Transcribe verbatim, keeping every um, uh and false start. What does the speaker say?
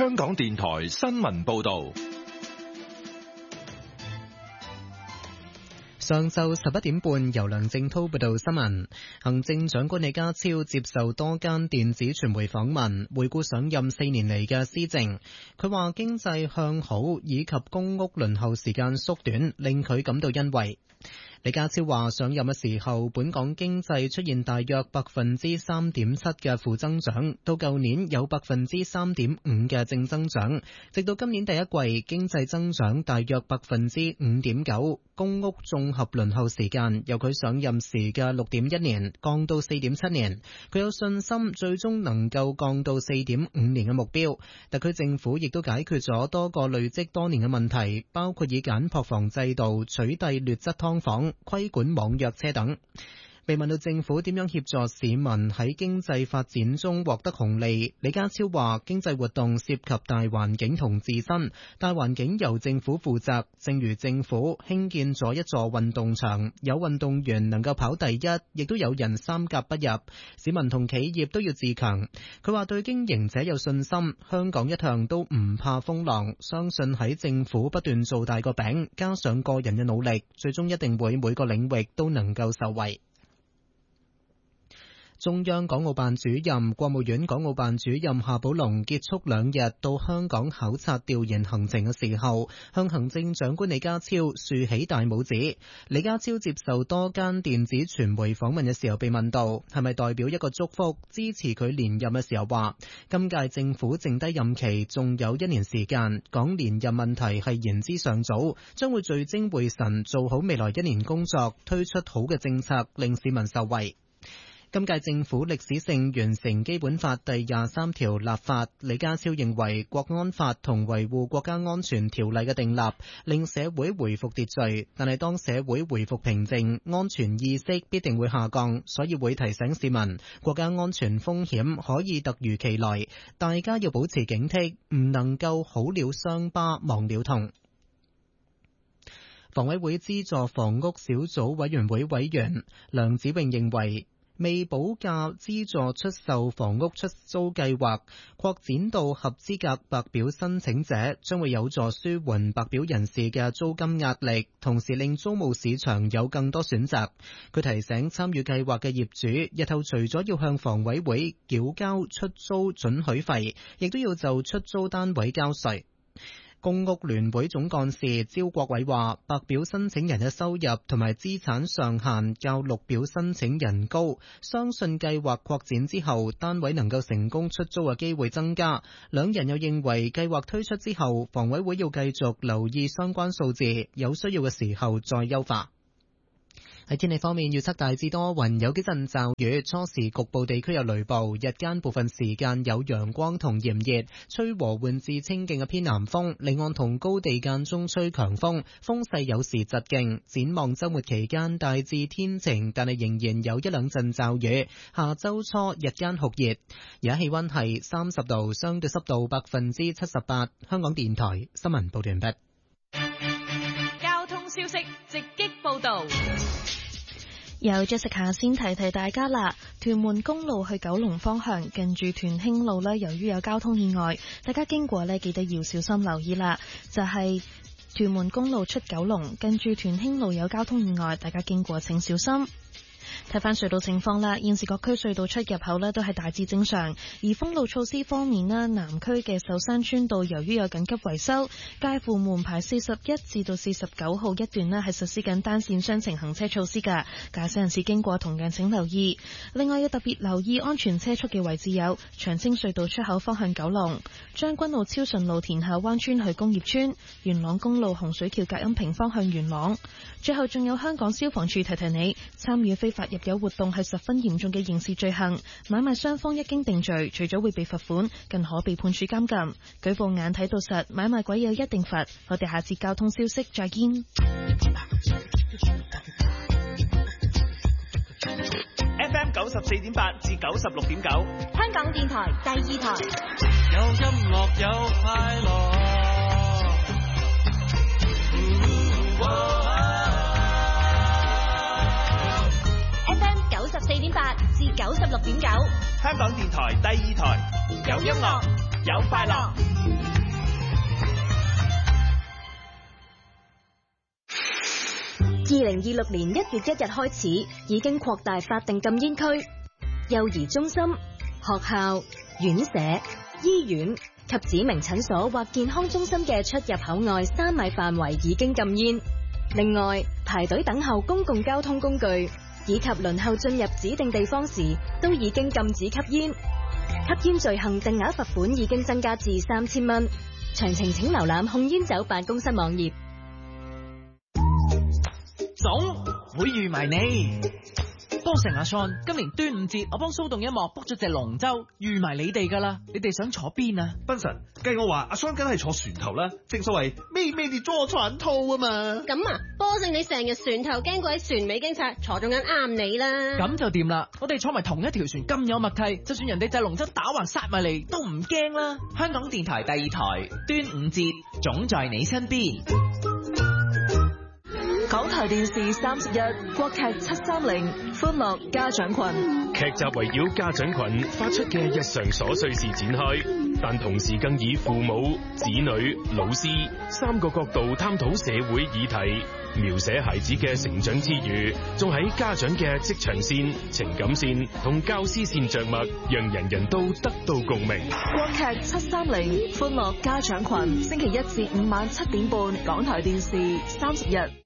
香港電台新聞報道。 上晝十一點半，由梁正濤報道新聞。行政長官李家超接受多間電子傳媒訪問，回顧上任四年嚟嘅施政。佢話經濟向好以及公屋輪候時間縮短，令佢感到欣慰。李家超話上任嘅時候，本港經濟出現大約百分之三點七嘅負增長，到舊年有百分之三點五嘅正增長，直到今年第一季經濟增長大約百分之五點九。公屋綜合輪候時間由佢上任時嘅六點一年降到四點七年，佢有信心最終能夠降到四點五年嘅目標。特區政府亦都解決咗多個累積多年嘅問題，包括以簡樸房制度取締劣質劏房、規管網約車等。被問到政府點樣協助市民喺經濟發展中獲得紅利，李家超話經濟活動涉及大環境同自身，大環境由政府負責，正如政府興建咗一座運動場，有運動員能夠跑第一，亦都有人三甲不入，市民同企業都要自強。佢話對經營者有信心，香港一向都唔怕風浪，相信喺政府不斷做大個餅，加上個人嘅努力，最終一定會每個領域都能夠受惠。中央港澳辦主任、國務院港澳辦主任夏寶龍結束兩日到香港考察調研行程嘅時候，向行政長官李家超豎起大拇指。李家超接受多間電子傳媒訪問嘅時候被問到係咪代表一個祝福，支持佢連任嘅時候話，今屆政府剩低任期仲有一年時間，講連任問題係言之尚早，將會聚精會神做好未來一年工作，推出好嘅政策令市民受惠。今屆政府歷史性完成基本法第廿三條立法，李家超認為國安法同維護國家安全條例嘅訂立令社會回復秩序，但係當社會回復平靜，安全意識必定會下降，所以會提醒市民國家安全風險可以突如其來，大家要保持警惕，唔能夠好了傷疤忘了痛。房委會資助房屋小組委員會委員梁子穎認為，未補價資助出售房屋出租計劃擴展到合資格白表申請者，將會有助舒緩白表人士嘅租金壓力，同時令租務市場有更多選擇。佢提醒參與計劃嘅業主，日後除咗要向房委會繳交出租准許費，亦都要就出租單位交稅。公屋聯會總幹事招國偉話，白表申請人嘅收入同埋資產上限較綠表申請人高，相信計劃擴展之後，單位能夠成功出租嘅機會增加。兩人又認為計劃推出之後，房委會要繼續留意相關數字，有需要嘅時候再優化。喺天氣方面，預測大致多雲，有幾陣驟雨，初時局部地區有雷暴，日間部分時間有陽光同炎熱，吹和緩至清勁嘅偏南風，離岸同高地間中吹強風，風勢有時疾勁。展望週末期間大致天晴，但係仍然有一兩陣驟雨。下週初日間酷熱，而家氣溫係三十度，相對濕度百分之七十八。香港電台新聞報道完畢。 交通消息直擊報道。 有 Jessica 先提提大家啦，屯門公路去九龍方向近住屯興路呢，由於有交通意外，大家經過呢記得要小心留意啦。就係、是、屯門公路出九龍近住屯興路有交通意外，大家經過請小心。睇翻隧道情況啦，現時各區隧道出入口呢都係大致正常。而封路措施方面呢，南區嘅秀山村道由於有緊急維修，介乎門牌四十一至到四十九號一段呢係實施緊單線雙程行車措施㗎，駕駛人士經過同樣請留意。另外要特別留意安全車速嘅位置有長青隧道出口方向九龍、將軍澳超順路田下灣村去工業村、元朗公路洪水橋隔音屏方向元朗。最後仲有香港消防處提提你，參與非法入有活動係十分嚴重嘅刑事罪行，買賣雙方一經定罪，除咗會被罰款，更可被判處監禁。舉報眼睇到實，買賣鬼有一定罰。我哋下次交通消息再見。 F M 九十四點八至九十六點九， 香港電台第二台， 有音樂有快樂。 四點八至九十六點九， 香港電台第二台，有音樂，有快樂。 二零二六年一月一日開始，已經擴大法定禁煙區，幼兒中心、學校、院舍、醫院及指明診所或健康中心嘅出入口外三米範圍已經禁煙。另外，排隊等候公共交通工具以及輪候進入指定地方時，都已經禁止吸煙。吸煙罪行定額罰款已經增加至三千蚊。詳情請瀏覽控煙酒辦公室網頁。 總會預埋你。幫成阿 Sean，今年端午節我幫蘇動音樂 book 咗隻龍舟，預埋你哋噶啦。你哋想坐邊啊？ 斌神，計我話阿 Sean 梗係坐船頭啦，正所謂咩咩地坐船套啊嘛。 咁啊，波正你成日船頭驚鬼船尾驚賊，坐中間啱你啦。咁就掂啦，我哋坐埋同一條船咁有默契，就算人哋隻龍舟打橫殺埋嚟都唔驚啦。香港電台第二台端午節總在你身邊。 港台電視三十一國劇七三零歡樂家長群， 劇集圍繞家長群發出嘅日常瑣碎事展開，但同時更以父母、子女、老師三個角度探討社會議題，描寫孩子嘅成長之餘，仲喺家長嘅職場線、情感線同教師線着墨，讓人人都得到共鳴。 國劇七三零歡樂家長群，星期一至五晚七點半，港台電視三十一。